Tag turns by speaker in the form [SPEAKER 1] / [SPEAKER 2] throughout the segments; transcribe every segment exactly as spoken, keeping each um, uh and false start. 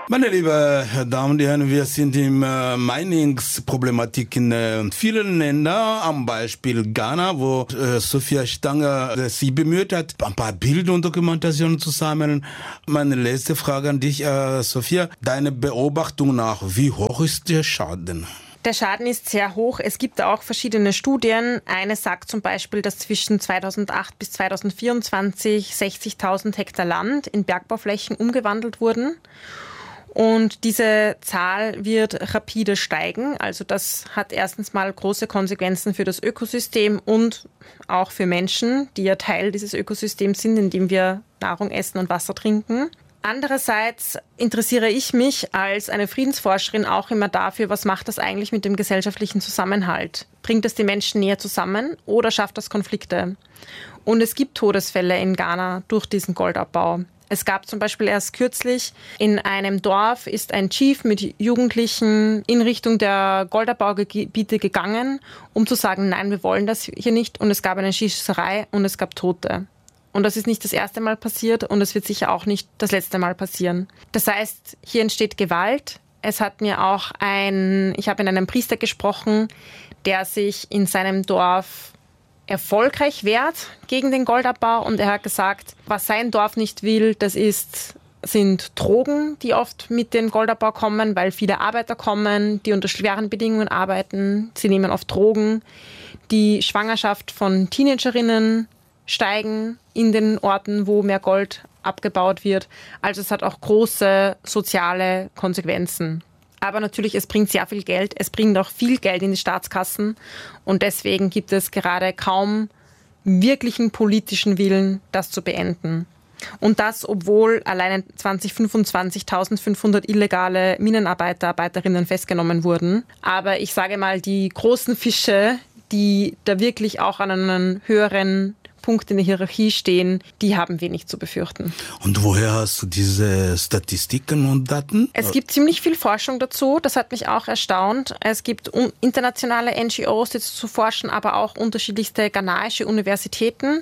[SPEAKER 1] Meine lieben Damen und Herren, wir sind in äh, Miningsproblematik in äh, vielen Ländern, am Beispiel Ghana, wo äh, Sophia Stanger äh, sich bemüht hat, ein paar Bilder und Dokumentationen zu sammeln. Meine letzte Frage an dich, äh, Sophia, deine Beobachtung nach, wie hoch ist der Schaden?
[SPEAKER 2] Der Schaden ist sehr hoch. Es gibt auch verschiedene Studien. Eine sagt zum Beispiel, dass zwischen zweitausendacht bis zweitausendvierundzwanzig sechzigtausend Hektar Land in Bergbauflächen umgewandelt wurden. Und diese Zahl wird rapide steigen. Also das hat erstens mal große Konsequenzen für das Ökosystem und auch für Menschen, die ja Teil dieses Ökosystems sind, indem wir Nahrung essen und Wasser trinken. Andererseits interessiere ich mich als eine Friedensforscherin auch immer dafür, was macht das eigentlich mit dem gesellschaftlichen Zusammenhalt? Bringt es die Menschen näher zusammen oder schafft das Konflikte? Und es gibt Todesfälle in Ghana durch diesen Goldabbau. Es gab zum Beispiel erst kürzlich in einem Dorf ist ein Chief mit Jugendlichen in Richtung der Goldabbaugebiete gegangen, um zu sagen, nein, wir wollen das hier nicht. Und es gab eine Schießerei und es gab Tote. Und das ist nicht das erste Mal passiert und es wird sicher auch nicht das letzte Mal passieren. Das heißt, hier entsteht Gewalt. Es hat mir auch ein, ich habe mit einem Priester gesprochen, der sich in seinem Dorf erfolgreich wehrt gegen den Goldabbau. Und er hat gesagt, was sein Dorf nicht will, das ist, sind Drogen, die oft mit dem Goldabbau kommen, weil viele Arbeiter kommen, die unter schweren Bedingungen arbeiten. Sie nehmen oft Drogen. Die Schwangerschaft von Teenagerinnen steigen in den Orten, wo mehr Gold abgebaut wird. Also es hat auch große soziale Konsequenzen. Aber natürlich, es bringt sehr viel Geld. Es bringt auch viel Geld in die Staatskassen. Und deswegen gibt es gerade kaum wirklichen politischen Willen, das zu beenden. Und das, obwohl allein zwanzig fünfundzwanzig eintausendfünfhundert illegale Minenarbeiter, Arbeiterinnen festgenommen wurden. Aber ich sage mal, die großen Fische, die da wirklich auch an einen höheren Punkt in der Hierarchie stehen, die haben wenig zu befürchten.
[SPEAKER 1] Und woher hast du diese Statistiken und Daten?
[SPEAKER 2] Es gibt ziemlich viel Forschung dazu, das hat mich auch erstaunt. Es gibt internationale N G Os, die dazu forschen, aber auch unterschiedlichste ghanaische Universitäten,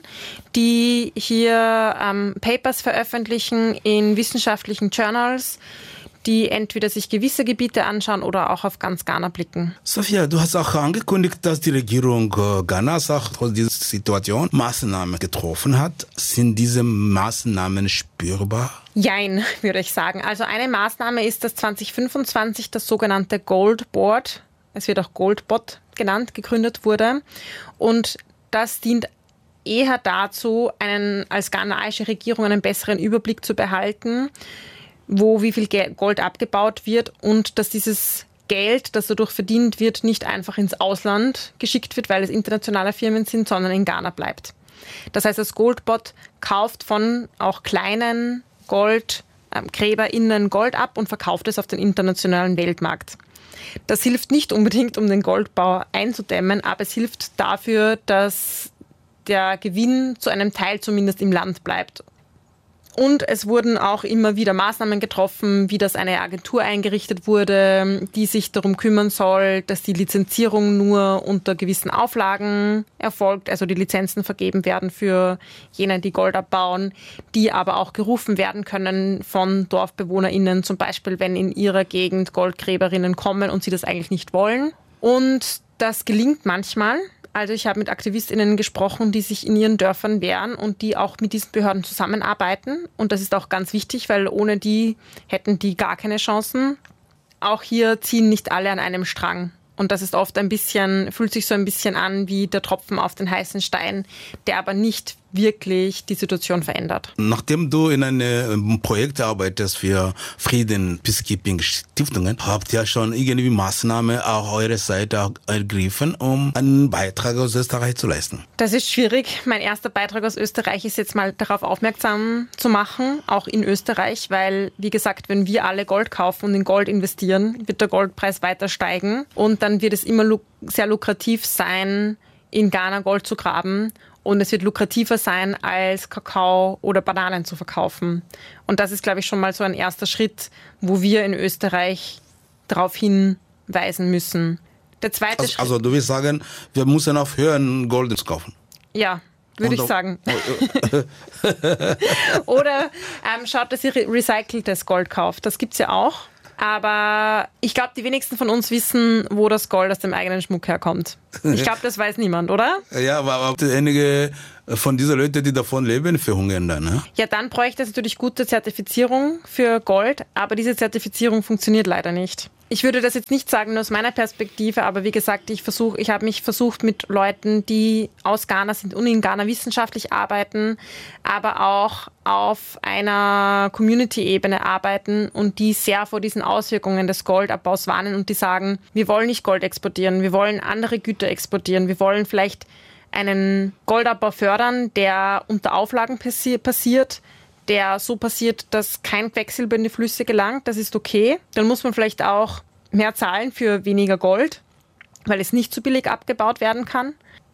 [SPEAKER 2] die hier ähm, Papers veröffentlichen in wissenschaftlichen Journals, die entweder sich gewisse Gebiete anschauen oder auch auf ganz Ghana blicken.
[SPEAKER 1] Sophia, du hast auch angekündigt, dass die Regierung Ghanas auch aus dieser Situation Maßnahmen getroffen hat. Sind diese Maßnahmen spürbar?
[SPEAKER 2] Jein, würde ich sagen. Also eine Maßnahme ist, dass zwanzig fünfundzwanzig das sogenannte Gold Board, es wird auch Goldbot genannt, gegründet wurde. Und das dient eher dazu, einen, als ghanaische Regierung einen besseren Überblick zu behalten, wo wie viel Gold abgebaut wird und dass dieses Geld, das dadurch verdient wird, nicht einfach ins Ausland geschickt wird, weil es internationale Firmen sind, sondern in Ghana bleibt. Das heißt, das Goldbot kauft von auch kleinen GoldgräberInnen Gold ab und verkauft es auf den internationalen Weltmarkt. Das hilft nicht unbedingt, um den Goldbau einzudämmen, aber es hilft dafür, dass der Gewinn zu einem Teil zumindest im Land bleibt. Und es wurden auch immer wieder Maßnahmen getroffen, wie dass eine Agentur eingerichtet wurde, die sich darum kümmern soll, dass die Lizenzierung nur unter gewissen Auflagen erfolgt, also die Lizenzen vergeben werden für jene, die Gold abbauen, die aber auch gerufen werden können von DorfbewohnerInnen, zum Beispiel, wenn in ihrer Gegend Goldgräberinnen kommen und sie das eigentlich nicht wollen. Und das gelingt manchmal. Also ich habe mit AktivistInnen gesprochen, die sich in ihren Dörfern wehren und die auch mit diesen Behörden zusammenarbeiten. Und das ist auch ganz wichtig, weil ohne die hätten die gar keine Chancen. Auch hier ziehen nicht alle an einem Strang. Und das ist oft ein bisschen, fühlt sich so ein bisschen an wie der Tropfen auf den heißen Stein, der aber nicht wirklich die Situation verändert.
[SPEAKER 1] Nachdem du in einem Projekt arbeitest für Frieden, Peacekeeping Stiftungen, habt ihr schon irgendwie Maßnahmen auch eure Seite ergriffen, um einen Beitrag aus Österreich zu leisten?
[SPEAKER 2] Das ist schwierig. Mein erster Beitrag aus Österreich ist jetzt mal darauf aufmerksam zu machen, auch in Österreich, weil, wie gesagt, wenn wir alle Gold kaufen und in Gold investieren, wird der Goldpreis weiter steigen und dann wird es immer sehr lukrativ sein, in Ghana Gold zu graben. Und es wird lukrativer sein, als Kakao oder Bananen zu verkaufen. Und das ist, glaube ich, schon mal so ein erster Schritt, wo wir in Österreich darauf hinweisen müssen. Der zweite
[SPEAKER 1] also,
[SPEAKER 2] Schritt,
[SPEAKER 1] also du willst sagen, wir müssen aufhören, Gold zu kaufen?
[SPEAKER 2] Ja, würde ich sagen. Oder ähm, schaut, dass ihr recyceltes Gold kauft. Das gibt es ja auch. Aber ich glaube, die wenigsten von uns wissen, wo das Gold aus dem eigenen Schmuck herkommt. Ich glaube, das weiß niemand, oder?
[SPEAKER 1] Ja, aber, aber einige von diesen Leuten, die davon leben, verhungern dann, ne?
[SPEAKER 2] Ja, dann bräuchte es natürlich gute Zertifizierung für Gold, aber diese Zertifizierung funktioniert leider nicht. Ich würde das jetzt nicht sagen, nur aus meiner Perspektive, aber wie gesagt, ich versuche, ich habe mich versucht mit Leuten, die aus Ghana sind und in Ghana wissenschaftlich arbeiten, aber auch auf einer Community-Ebene arbeiten und die sehr vor diesen Auswirkungen des Goldabbaus warnen und die sagen, wir wollen nicht Gold exportieren, wir wollen andere Güter exportieren, wir wollen vielleicht einen Goldabbau fördern, der unter Auflagen passi- passiert, der so passiert, dass kein Quecksilber in die Flüsse gelangt, das ist okay. Dann muss man vielleicht auch mehr zahlen für weniger Gold, weil es nicht so billig abgebaut werden kann,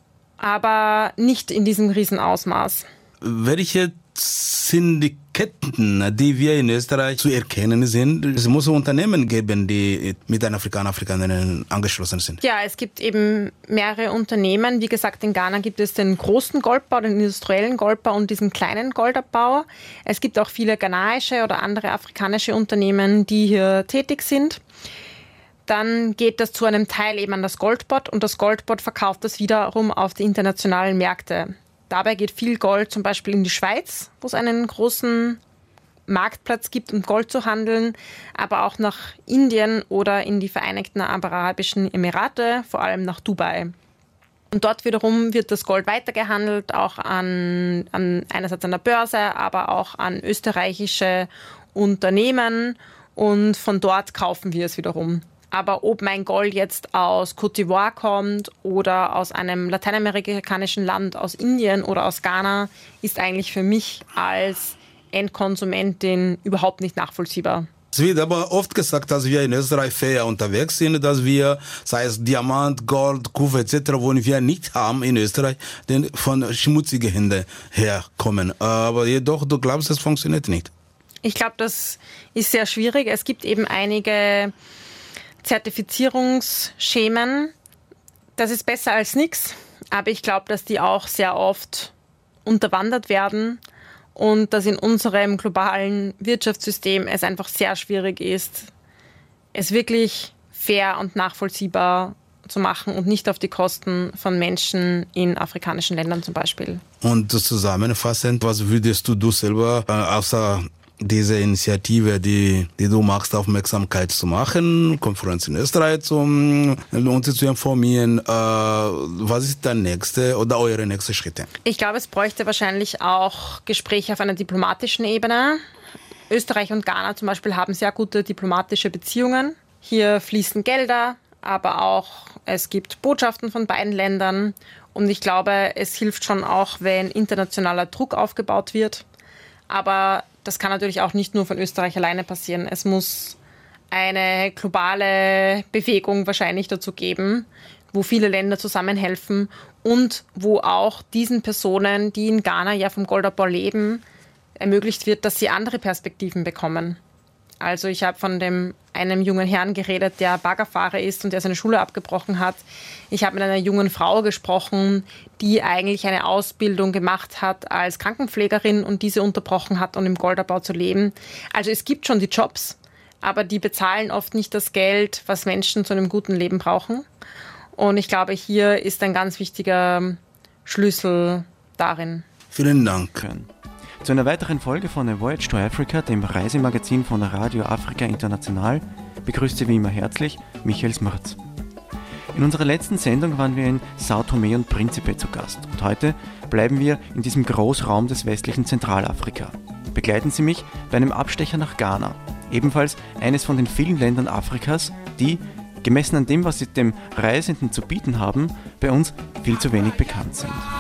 [SPEAKER 2] aber nicht in diesem Riesenausmaß.
[SPEAKER 1] Welche sind die Ketten, die wir in Österreich zu erkennen sind? Es muss Unternehmen geben, die mit den Afrikanern, Afrikanerinnen angeschlossen sind.
[SPEAKER 2] Ja, es gibt eben mehrere Unternehmen. Wie gesagt, in Ghana gibt es den großen Goldbau, den industriellen Goldbau und diesen kleinen Goldabbau. Es gibt auch viele ghanaische oder andere afrikanische Unternehmen, die hier tätig sind. Dann geht das zu einem Teil eben an das Goldboard und das Goldboard verkauft das wiederum auf die internationalen Märkte. Dabei geht viel Gold zum Beispiel in die Schweiz, wo es einen großen Marktplatz gibt, um Gold zu handeln, aber auch nach Indien oder in die Vereinigten Arabischen Emirate, vor allem nach Dubai. Und dort wiederum wird das Gold weitergehandelt, auch an, an einerseits an der Börse, aber auch an österreichische Unternehmen und von dort kaufen wir es wiederum. Aber ob mein Gold jetzt aus Côte d'Ivoire kommt oder aus einem lateinamerikanischen Land, aus Indien oder aus Ghana, ist eigentlich für mich als Endkonsumentin überhaupt nicht nachvollziehbar.
[SPEAKER 1] Es wird aber oft gesagt, dass wir in Österreich fair unterwegs sind, dass wir, sei es Diamant, Gold, Kupfer et cetera, wo wir nicht haben in Österreich, denn von schmutzigen Händen herkommen. Aber jedoch, du glaubst, es funktioniert nicht.
[SPEAKER 2] Ich glaube, das ist sehr schwierig. Es gibt eben einige Zertifizierungsschemen, das ist besser als nichts, aber ich glaube, dass die auch sehr oft unterwandert werden und dass in unserem globalen Wirtschaftssystem es einfach sehr schwierig ist, es wirklich fair und nachvollziehbar zu machen und nicht auf die Kosten von Menschen in afrikanischen Ländern zum Beispiel.
[SPEAKER 1] Und zusammenfassend, was würdest du, du selber äh, außer diese Initiative, die, die du machst, Aufmerksamkeit zu machen, Konferenz in Österreich, um uns zu informieren. Äh, was ist der nächste oder eure nächste Schritte?
[SPEAKER 2] Ich glaube, es bräuchte wahrscheinlich auch Gespräche auf einer diplomatischen Ebene. Österreich und Ghana zum Beispiel haben sehr gute diplomatische Beziehungen. Hier fließen Gelder, aber auch es gibt Botschaften von beiden Ländern. Und ich glaube, es hilft schon auch, wenn internationaler Druck aufgebaut wird. Aber das kann natürlich auch nicht nur von Österreich alleine passieren. Es muss eine globale Bewegung wahrscheinlich dazu geben, wo viele Länder zusammenhelfen und wo auch diesen Personen, die in Ghana ja vom Goldabbau leben, ermöglicht wird, dass sie andere Perspektiven bekommen. Also ich habe von dem einem jungen Herrn geredet, der Baggerfahrer ist und der seine Schule abgebrochen hat. Ich habe mit einer jungen Frau gesprochen, die eigentlich eine Ausbildung gemacht hat als Krankenpflegerin und diese unterbrochen hat, um im Goldabbau zu leben. Also es gibt schon die Jobs, aber die bezahlen oft nicht das Geld, was Menschen zu einem guten Leben brauchen. Und ich glaube, hier ist ein ganz wichtiger Schlüssel darin.
[SPEAKER 1] Vielen Dank.
[SPEAKER 3] Zu einer weiteren Folge von A Voyage to Africa, dem Reisemagazin von Radio Afrika International, begrüßt Sie wie immer herzlich Michael Smirz. In unserer letzten Sendung waren wir in Sao Tomé und Príncipe zu Gast und heute bleiben wir in diesem Großraum des westlichen Zentralafrika. Begleiten Sie mich bei einem Abstecher nach Ghana, ebenfalls eines von den vielen Ländern Afrikas, die, gemessen an dem, was sie dem Reisenden zu bieten haben, bei uns viel zu wenig bekannt sind.